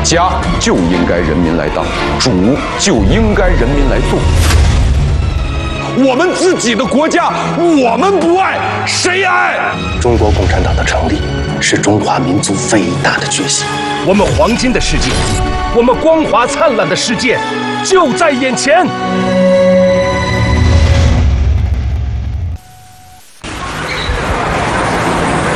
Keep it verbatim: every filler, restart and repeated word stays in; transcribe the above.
家就应该人民来当，主就应该人民来做。我们自己的国家，我们不爱，谁爱？ 中国共产党的成立是中华民族伟大的觉醒。 我们黄金的世界，我们光华灿烂的世界就在眼前。